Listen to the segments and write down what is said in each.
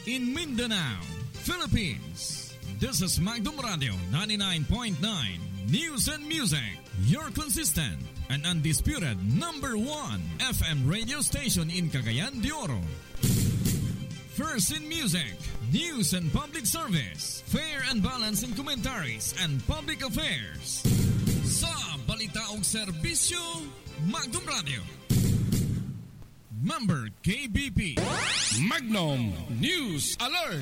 in Mindanao, Philippines. This is Magdum Radio 99.9 News and Music, your consistent and undisputed number 1 FM radio station in Cagayan de Oro. First in music, news and public service, fair and balanced in commentaries and public affairs. Sa balita o serbisyo, Magdum Radio. Member KBP. Magnum News Alert.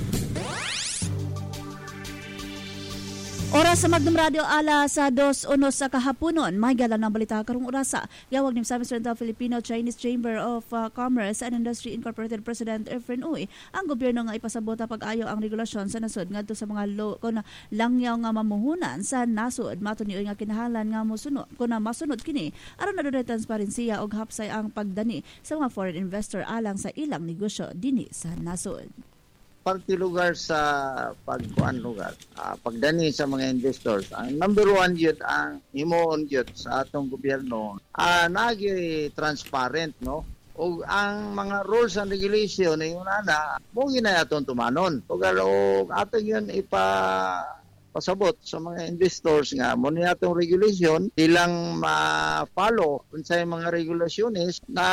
Oras sa Magnum Radio alas 2:01 sa kahaponon. Mahigala ng balita karong orasa. Gawag ni Misamis Oriental Filipino-Chinese Chamber of Commerce and Industry Incorporated President Efren Uy ang gobyerno nga ipasabot na pag-ayo ang regulasyon sa nasod ngadto sa mga langyaw nga mamuhunan sa nasod. Mato ni Uy nga kinahanglan nga mosunod kuna masunod kini aron na dunay transparensiya og hapsay ang pagdani sa mga foreign investor alang sa ilang negosyo dinhi sa nasod. Party lugar sa pagkuan lugar, pagdani sa mga investors. Ang number 1 yun, ang himuon yun sa atong gobyerno, nagi transparent, no? O ang mga rules and regulation na yun mo ginay atong tumanon. O atong yun pasabot sa mga investors nga mo ni atong regulation ilang ma-follow sa mga regulations na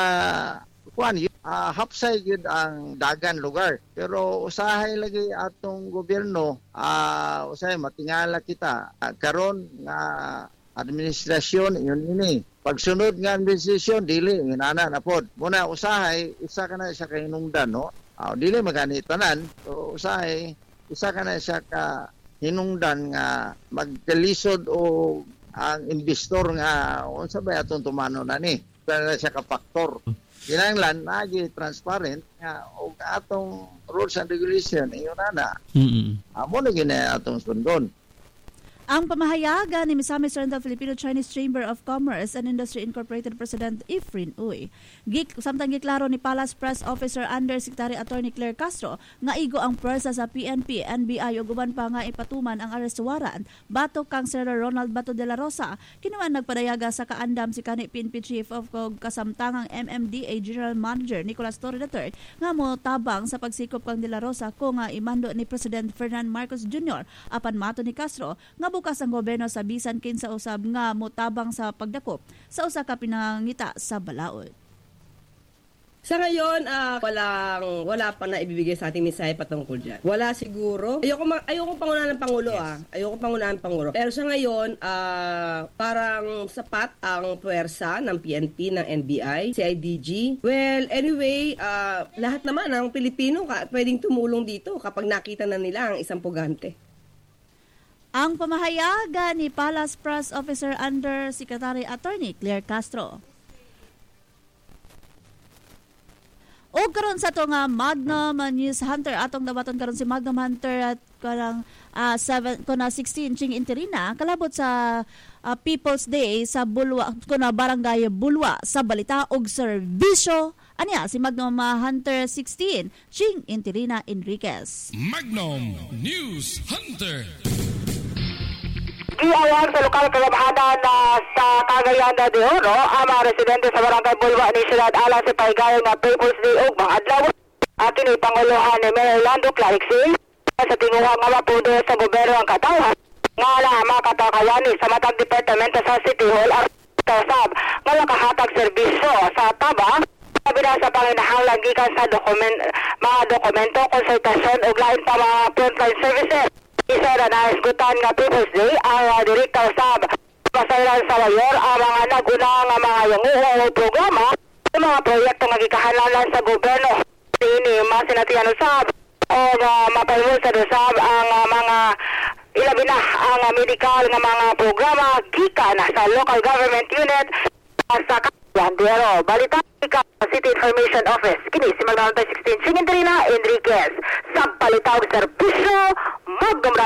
hapsay yun ang dagan lugar. Pero usahay lagi atong gobyerno, usahay matingala kita. Karon nga administrasyon, yun ini. Pagsunod nga administrasyon, dili, inana na pod. Muna usahay, isa ka na siya kahinungdan, no? Dili maganitanan. So usahay, isa ka na siya kahinungdan nga magkalisod o ang investor nga unsa ba atong tumano na ni. Kaya siya ka-factor. Kinahanglan nagi transparent nga og atong rules and regulation iyon na. Amo na gini atong sundon. Ang pamahayagan ni Misamis Oriental Filipino-Chinese Chamber of Commerce and Industry Incorporated President Efren Uy. Samtang giklaro ni Palace Press Officer Undersecretary Attorney Claire Castro nga igo ang pwersa sa PNP, NBI ug uban pa nga ipatuman ang arrest warrant batok kang Sir Ronald Bato de la Rosa. Kinuman nagpadayaga sa kaandam si kanhi PNP Chief of Kasamtangang MMDA General Manager Nicolas Torre III nga mo tabang sa pagsikop kang de la Rosa ko nga imando ni President Ferdinand Marcos Jr. Apan mato ni Castro nga bukas ang gobyerno sa bisan kinsa usab nga motabang sa pagdakop sa usa ka pinangita sa balaod. Sa ngayon, wala pa na ibibigay sa ating mensahe patungkol dyan. Wala siguro. Ayoko pangunahan ng Pangulo Ayoko pangunahan ng Pangulo. Pero sa ngayon, parang sapat ang puwersa ng PNP, ng NBI, CIDG. Well, anyway, lahat naman ng Pilipino pwedeng tumulong dito kapag nakita na nila ang isang pugante. Ang pamahayagan ni Palace Press Officer Undersecretary Attorney Claire Castro. O karon sa to nga Magnum News Hunter atong dabaton karon si Magnum Hunter at karang 16 ching interina kalabot sa People's Day sa Bulwa kuna Barangay Bulwa sa balita og serbisyo anya si Magnum Hunter 16 ching interina Enriquez. Magnum News Hunter. Giawan sa lokal kagamhanan sa Cagayan de Oro ang mga residente sa Barangay Bulwa ni Ciudad Alas sa paygayon nga People's Day ug mga adlaw. Atin ipanguluhan ni Mayor Lando Clarixin sa tinguha nga mapudo sa gobyerno ang katawhan nga makatakayan sa matag departamento sa City Hall ang sab nga nakahatag serbisyo sa taba kabila sa panginahanglan gikan sa mga dokumento, konsultasyon ug lain pa mga frontline services. Isa na isgutan nga People's Day ang direkta usab pasayran sa mayor ang mga naguna nga mga yanguha o programa sa mga proyekto nga gikahanalan sa gobyerno. Ini masinatian usab o mapaymo sa usab ang mga ilabi na ang medical nga mga programa gikan sa local government unit sa Cagayan. Balita ka City Information Office. Kini si Magdalena 16 Singintrina Enriquez sa Balita og Serbisyo Magnum Radio.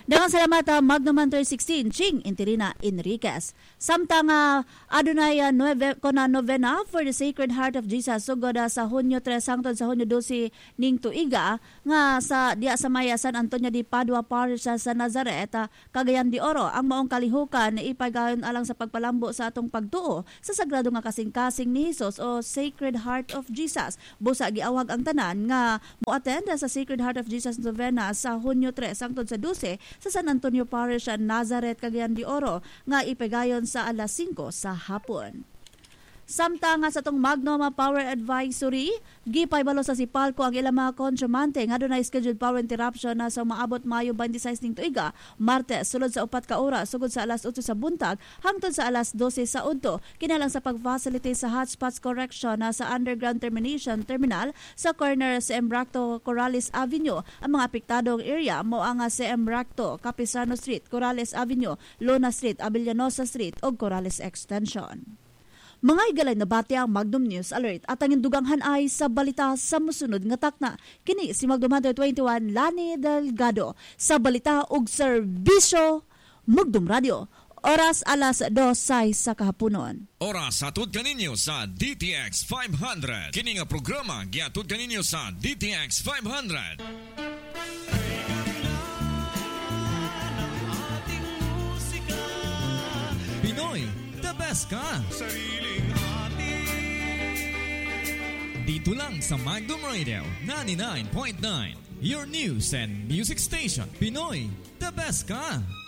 Daghang salamat Magnum Hunter 16 Ching Interina Enriquez. Samtang adunay novena for the Sacred Heart of Jesus sugod sa Hunyo 3 hangtod sa Hunyo 12 ning tuiga nga sa diya sa Maya San Antonio de Padua Parish sa Nazaret, Cagayan de Oro ang maong kalihukan ipagayon alang sa pagpalambo sa atong pagtuo sa sagrado nga kasing-kasing ni Hesus o Sacred Heart of Jesus. Busa giawag ang tanan nga moattend sa Sacred Heart of Jesus novena sa Hunyo 3 hangtod sa 12 sa San Antonio Parish, Nazaret, Cagayan de Oro nga ipegayon sa alas 5 sa hapon. Samtang sa tong Magnum Power Advisory, gipaybalo sa Sipalco ang ilang mga kontrumante nga adunay scheduled power interruption na sa maabot Mayo 26 ning tuiga, Martes sulod sa 4 ka oras sugod sa alas 8 sa buntag hangtod sa alas 12 sa udto, kinalang sa pag-facilitate sa hotspots correction na sa underground termination terminal sa corner sa Embracto Corrales Avenue. Ang mga apektadong area mao ang sa Embracto, Capisano Street, Corrales Avenue, Lona Street, Avellanosa Street ug Corrales Extension. Mga higalay na bati ang Magnum News Alert at ang induganghan ay sa balita sa musunod nga takna. Kini si Magnum Hunter 21 Lani Delgado sa balita ug serbisyo Magnum Radio. Oras alas 2 sa kahaponon. Oras atod kaninyo sa DTX 500. Kini nga programa giatod kaninyo sa DTX 500. Pinoy, the best ka. Dito lang sa Magnum Radio 99.9, your news and music station. Pinoy, the best ka.